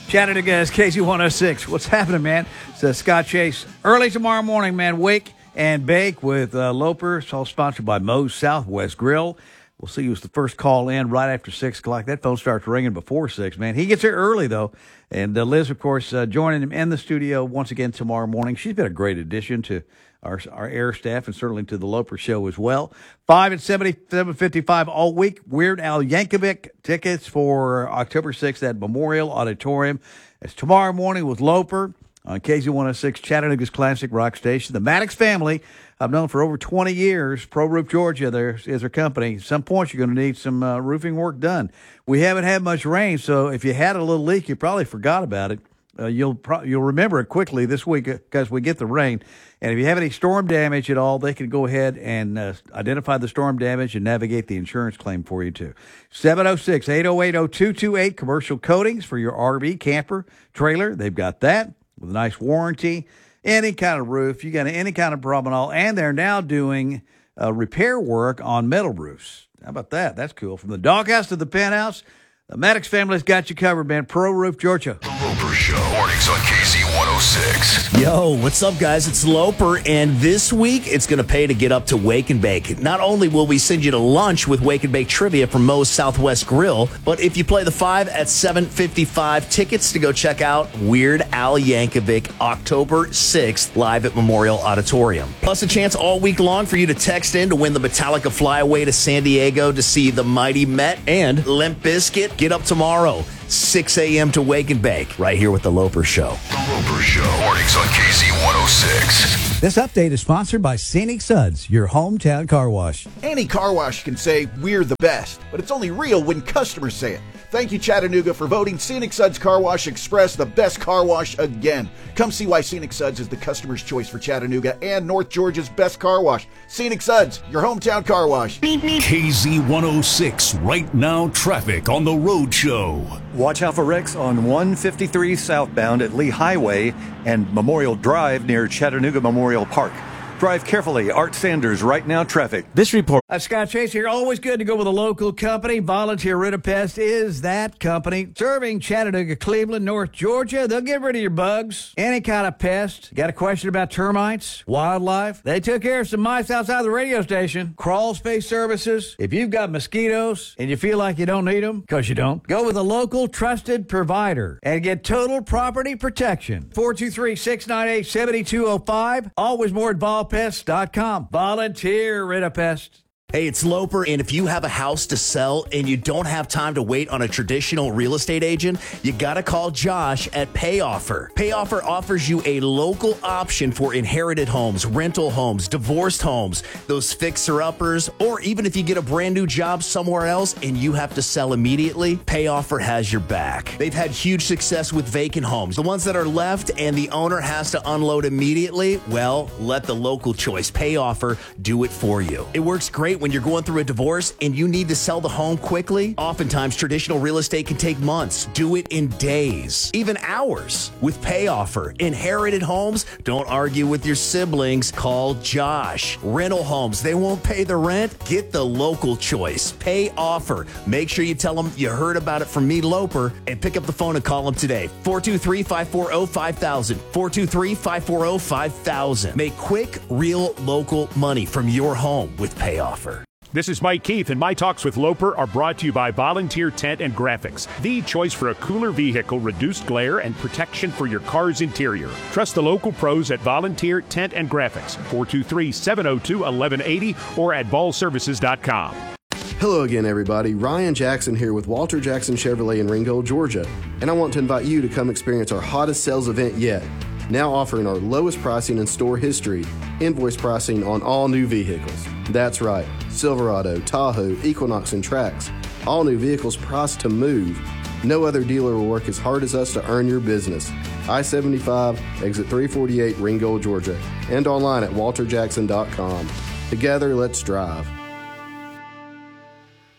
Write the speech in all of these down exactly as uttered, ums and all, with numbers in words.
Chattanooga is K Z one oh six. What's happening, man? It's uh, Scott Chase. Early tomorrow morning, man, wake and bake with uh, Loper. It's all sponsored by Moe's Southwest Grill. We'll see who's the first call in right after six o'clock. That phone starts ringing before six, man. He gets here early, though. And uh, Liz, of course, uh, joining him in the studio once again tomorrow morning. She's been a great addition to our our air staff and certainly to the Loper Show as well. five at seventy-seven fifty-five all week. Weird Al Yankovic tickets for October sixth at Memorial Auditorium. It's tomorrow morning with Loper on K Z one oh six, Chattanooga's classic rock station. The Maddox family, I've known for over twenty years. Pro Roof Georgia there is their company. At some point, you're going to need some uh, roofing work done. We haven't had much rain, so if you had a little leak, you probably forgot about it. Uh, you'll pro- you'll remember it quickly this week because we get the rain. And if you have any storm damage at all, they can go ahead and uh, identify the storm damage and navigate the insurance claim for you, too. seven oh six, eight oh eight, oh two two eight, commercial coatings for your R V, camper, trailer. They've got that with a nice warranty. Any kind of roof, you got any kind of problem at all. And they're now doing uh, repair work on metal roofs. How about that? That's cool. From the doghouse to the penthouse, the Maddox family's got you covered, man. Pro Roof Georgia. The Loper Show. Mornings on K Z one oh six. Yo, what's up, guys? It's Loper, and this week it's going to pay to get up to Wake and Bake. Not only will we send you to lunch with Wake and Bake trivia from Moe's Southwest Grill, but if you play the five at seven fifty-five, tickets to go check out Weird Al Yankovic October sixth live at Memorial Auditorium. Plus a chance all week long for you to text in to win the Metallica flyaway to San Diego to see the Mighty Met and Limp Bizkit. Get up tomorrow, six a.m. to Wake and Bake, right here with The Loper Show. The Loper Show. Mornings on K Z one oh six. This update is sponsored by Scenic Suds, your hometown car wash. Any car wash can say, we're the best, but it's only real when customers say it. Thank you, Chattanooga, for voting Scenic Suds Car Wash Express the best car wash again. Come see why Scenic Suds is the customer's choice for Chattanooga and North Georgia's best car wash. Scenic Suds, your hometown car wash. K Z one oh six, right now traffic on the road show. Watch out for wrecks on one fifty-three southbound at Lee Highway and Memorial Drive near Chattanooga Memorial Park. Drive carefully. Art Sanders, right now traffic. This report. Uh, Scott Chase here. Always good to go with a local company. Volunteer Rid-A-Pest is that company. Serving Chattanooga, Cleveland, North Georgia. They'll get rid of your bugs. Any kind of pest. Got a question about termites, wildlife? They took care of some mice outside the radio station. Crawl space services. If you've got mosquitoes and you feel like you don't need them, because you don't, go with a local trusted provider and get total property protection. four two three, six nine eight, seven two zero five. Always more at vol pest dot com. Volunteer Rid-A-Pest. Hey, it's Loper, and if you have a house to sell and you don't have time to wait on a traditional real estate agent, you gotta call Josh at PayOffer. PayOffer offers you a local option for inherited homes, rental homes, divorced homes, those fixer-uppers, or even if you get a brand new job somewhere else and you have to sell immediately, PayOffer has your back. They've had huge success with vacant homes. The ones that are left and the owner has to unload immediately, well, let the local choice, PayOffer, do it for you. It works great when you're going through a divorce and you need to sell the home quickly. Oftentimes, traditional real estate can take months. Do it in days, even hours. With PayOffer, inherited homes, don't argue with your siblings. Call Josh. Rental homes, they won't pay the rent. Get the local choice. PayOffer. Make sure you tell them you heard about it from me, Loper, and pick up the phone and call them today. four two three, five four zero, five thousand. four two three, five four zero, five thousand. Make quick, real, local money from your home with PayOffer. This is Mike Keith, and my talks with Loper are brought to you by Volunteer Tent and Graphics, the choice for a cooler vehicle, reduced glare, and protection for your car's interior. Trust the local pros at Volunteer Tent and Graphics, four two three, seven zero two, one one eight zero or at ball services dot com. Hello again, everybody. Ryan Jackson here with Walter Jackson Chevrolet in Ringgold, Georgia, and I want to invite you to come experience our hottest sales event yet. Now offering our lowest pricing in store history, invoice pricing on all new vehicles. That's right, Silverado, Tahoe, Equinox, and Trax. All new vehicles priced to move. No other dealer will work as hard as us to earn your business. I seventy-five, exit three forty-eight, Ringgold, Georgia, and online at walter jackson dot com. Together, let's drive.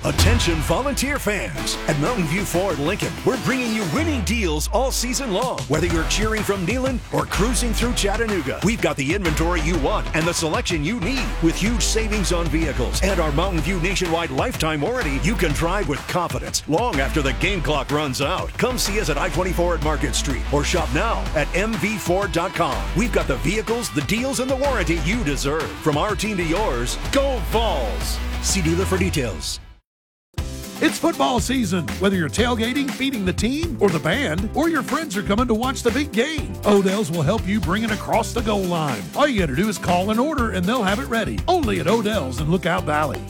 Attention volunteer fans. At Mountain View Ford Lincoln, we're bringing you winning deals all season long. Whether you're cheering from Neyland or cruising through Chattanooga, we've got the inventory you want and the selection you need. With huge savings on vehicles and our Mountain View nationwide lifetime warranty, you can drive with confidence long after the game clock runs out. Come see us at I twenty-four at Market Street or shop now at m v ford dot com. We've got the vehicles, the deals, and the warranty you deserve. From our team to yours, go Vols! See dealer for details. It's football season. Whether you're tailgating, feeding the team, or the band, or your friends are coming to watch the big game, Odell's will help you bring it across the goal line. All you got to do is call an order and they'll have it ready. Only at Odell's in Lookout Valley.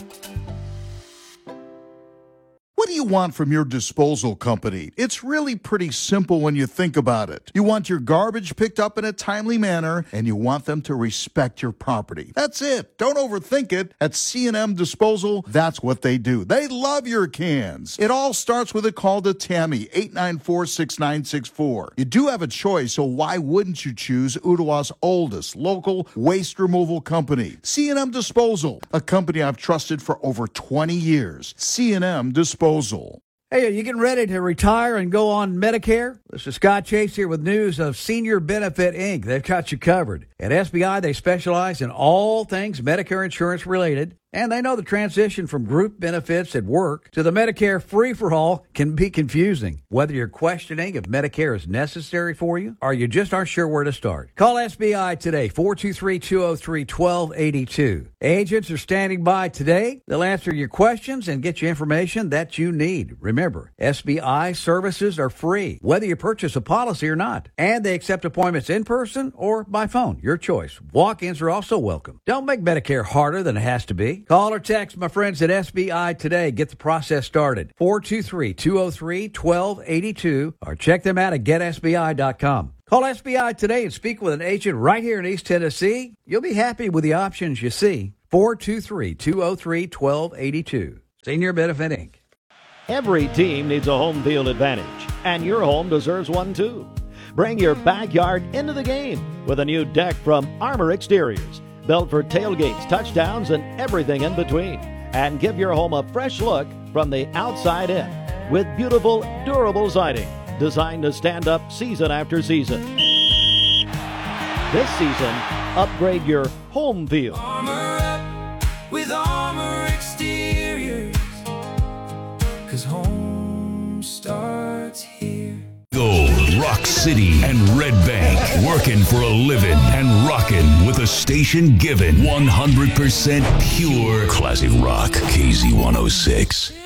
What do you want from your disposal company? It's really pretty simple when you think about it. You want your garbage picked up in a timely manner, and you want them to respect your property. That's it. Don't overthink it. At C and M Disposal, that's what they do. They love your cans. It all starts with a call to Tammy, eight nine four, six nine six four. You do have a choice, so why wouldn't you choose Ottawa's oldest local waste removal company? C and M Disposal, a company I've trusted for over twenty years. C and M Disposal. Hey, are you getting ready to retire and go on Medicare? This is Scott Chase here with news of Senior Benefit Incorporated. They've got you covered. At S B I, they specialize in all things Medicare insurance related, and they know the transition from group benefits at work to the Medicare free-for-all can be confusing. Whether you're questioning if Medicare is necessary for you or you just aren't sure where to start, call S B I today, four two three, two zero three, one two eight two. Agents are standing by today. They'll answer your questions and get you information that you need. Remember, S B I services are free, whether you purchase a policy or not, and they accept appointments in person or by phone. Your choice. Walk-ins are also welcome. Don't make Medicare harder than it has to be. Call or text my friends at S B I today. Get the process started. four two three, two zero three, one two eight two or check them out at get s b i dot com. Call S B I today and speak with an agent right here in East Tennessee. You'll be happy with the options you see. four two three, two zero three, one two eight two. Senior Benefit Incorporated. Every team needs a home field advantage, and your home deserves one too. Bring your backyard into the game with a new deck from Armor Exteriors, built for tailgates, touchdowns, and everything in between. And give your home a fresh look from the outside in with beautiful, durable siding designed to stand up season after season. This season, upgrade your home field. Armor up with Armor Exteriors, 'cause home starts here. Gold, Rock City, and Red Bank. Working for a living and rocking with a station given one hundred percent pure classic rock. K Z one oh six.